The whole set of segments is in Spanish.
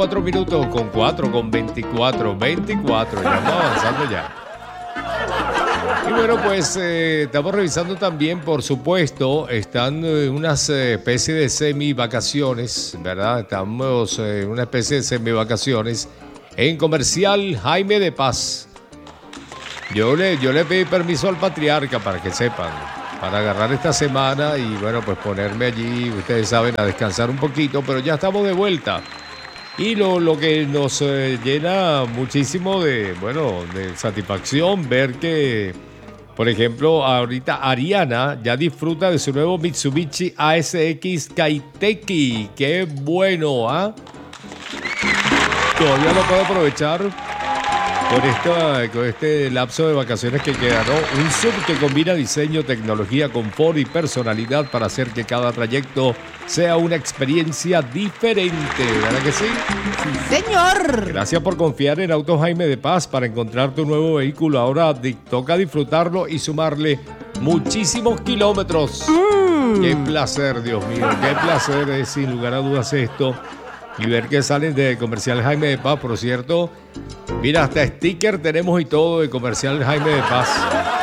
4 minutos con 4, con 24, ya vamos avanzando ya. Y bueno, pues estamos revisando también, por supuesto, están unas especie de semi-vacaciones, ¿verdad? Estamos en una especie de semi-vacaciones en Comercial Jaime de Paz. Yo le pedí permiso al patriarca para que sepan, para agarrar esta semana y bueno, pues ponerme allí, ustedes saben, a descansar un poquito, pero ya estamos de vuelta. Y lo que nos llena muchísimo de satisfacción ver que, por ejemplo, ahorita Ariana ya disfruta de su nuevo Mitsubishi ASX Kaiteki. ¡Qué bueno! ¿Ah? Todavía lo puedo aprovechar con este lapso de vacaciones que queda, ¿no? Un sub que combina diseño, tecnología, confort y personalidad para hacer que cada trayecto sea una experiencia diferente, ¿verdad que sí? ¡Sí, señor! Gracias por confiar en Autos Jaime de Paz para encontrar tu nuevo vehículo. Ahora toca disfrutarlo y sumarle muchísimos kilómetros. ¡Qué placer, Dios mío! ¡Qué placer es, sin lugar a dudas, esto! Y ver que salen de Comercial Jaime de Paz, por cierto. Mira, hasta sticker tenemos y todo de Comercial Jaime de Paz.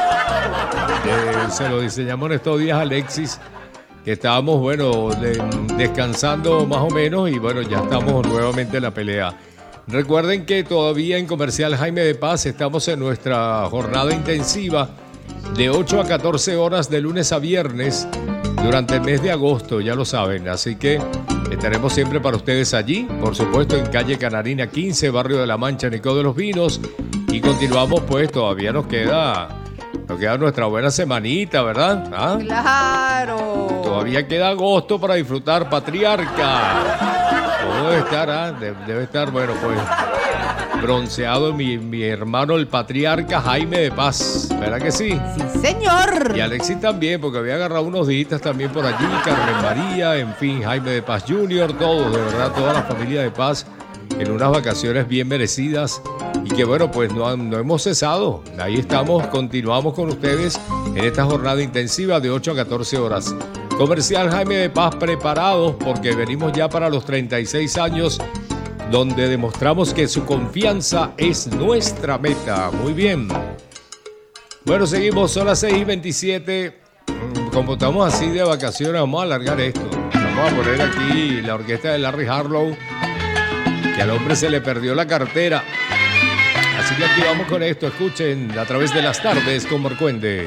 Se lo diseñamos en estos días, Alexis, que estábamos, descansando más o menos y bueno, ya estamos nuevamente en la pelea. Recuerden que todavía en Comercial Jaime de Paz estamos en nuestra jornada intensiva de 8 a 14 horas de lunes a viernes durante el mes de agosto, ya lo saben, así que estaremos siempre para ustedes allí, por supuesto en calle Canarina 15, barrio de La Mancha, Nicó de los Vinos, y continuamos, pues todavía nos queda nuestra buena semanita, ¿verdad? ¿Ah? ¡Claro! Todavía queda agosto para disfrutar, patriarca. Todo debe estar, debe estar, bueno, pues bronceado mi hermano el patriarca Jaime de Paz, ¿verdad que sí? ¡Sí, señor! Y Alexis también, porque había agarrado unos días también por allí, Carmen María, en fin, Jaime de Paz Jr., todos, de verdad, toda la familia de Paz, en unas vacaciones bien merecidas y que bueno, pues no hemos cesado. Ahí estamos, continuamos con ustedes en esta jornada intensiva de 8 a 14 horas. Comercial Jaime de Paz, preparados porque venimos ya para los 36 años, donde demostramos que su confianza es nuestra meta. Muy bien. Bueno, seguimos, son las 6:27. Como estamos así de vacaciones, vamos a alargar esto. Vamos a poner aquí la orquesta de Larry Harlow, que al hombre se le perdió la cartera. Así que aquí vamos con esto. Escuchen a través de las tardes con Morcuende.